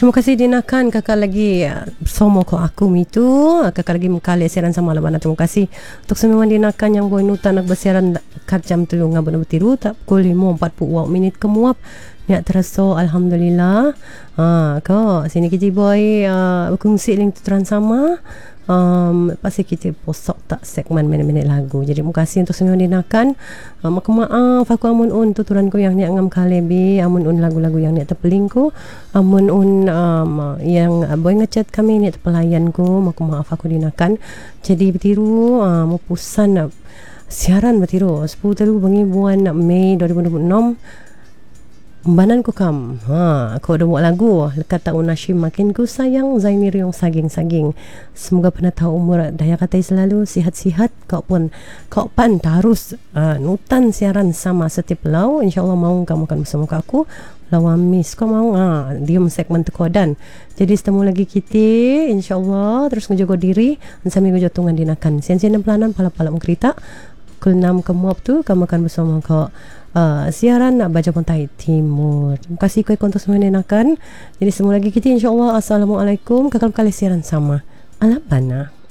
Terima kasih Dinakan kakak lagi bersama ko aku mitu. Kakak lagi mengkali siaran sama labana. Terima kasih untuk semua Dinakan yang boleh nuta nak bersiaran kat jam 3 ngabut bertiru tak pukul 5:40 minit kemuap. Nak terasa alhamdulillah. Kau sini kita boy berkongsi link tuturan sama. Pasti kita posok tak segmen minit-minit lagu. Jadi terima kasih untuk semua Dinakan. Maaf aku amun un tuturan ko yang niat ngam kalebi, amun un lagu-lagu yang niat terpeling ko, amun un yang boy ngechat kami niat pelayan ko, maaf aku Dinakan. Jadi bertiru mau pusan siaran bertiru 10 bangi bulan Mei 2026. Banan ko kam. Aku ada buat lagu kata Unashim makin ku sayang Zaini Riong saging-saging. Semoga pernah tahu umur daya kata selalu sihat-sihat. Kau pan harus nutan siaran sama setiap lau. InsyaAllah mau kamu akan bersama aku. Lawan miss kau mau diam segmen tekodan. Jadi setemu lagi kita InsyaAllah terus ngejaga diri. Sambil ngejotungan Dinakan. Sian-sian dan pelanan pala-pala mengkerita. Kul 6 kemuap tu kamu akan bersama kau. Siaran nak baca Pantai Timur. Terima kasih kau untuk semua Dinakan. Jadi semua lagi kita insyaAllah. Assalamualaikum. Kakak kali siaran sama Alabana.